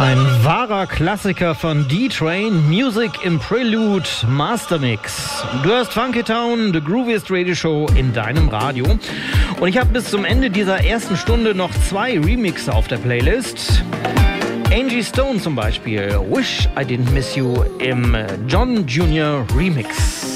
Ein wahrer Klassiker von D-Train, Music im Prelude Mastermix. Du hörst Funky Town, the grooviest Radio Show in deinem Radio. Und ich habe bis zum Ende dieser ersten Stunde noch 2 Remixe auf der Playlist. Angie Stone zum Beispiel, Wish I Didn't Miss You im John Jr. Remix.